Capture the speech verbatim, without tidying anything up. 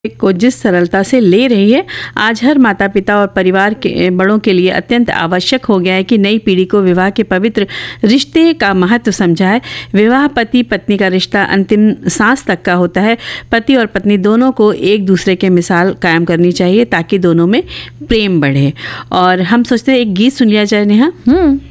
को जिस सरलता से ले रही है, आज हर माता पिता और परिवार के बड़ों के लिए अत्यंत आवश्यक हो गया है कि नई पीढ़ी को विवाह के पवित्र रिश्ते का महत्व समझाए। विवाह पति पत्नी का रिश्ता अंतिम सांस तक का होता है। पति और पत्नी दोनों को एक दूसरे के मिसाल कायम करनी चाहिए ताकि दोनों में प्रेम बढ़े। और हम सोचते हैं एक गीत सुन लिया जाए नेहा। हम्म